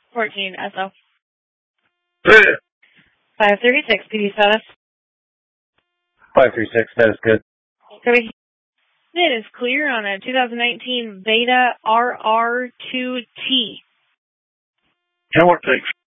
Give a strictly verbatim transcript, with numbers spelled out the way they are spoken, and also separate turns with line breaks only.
fourteen, S O.
Good.
five thirty-six, P D status.
five three six, that is good.
Kirby. It is clear on a two thousand nineteen Beta R R two T.
Network, thanks.